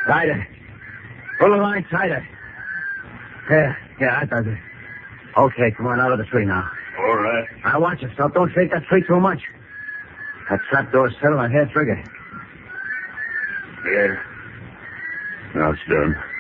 Tighter. Pull the line tighter. Yeah, that does it. Okay, come on, out of the tree now. All right. Now watch yourself. Don't shake that tree too much. That trapdoor's set on a hair trigger. Yeah. Now it's done.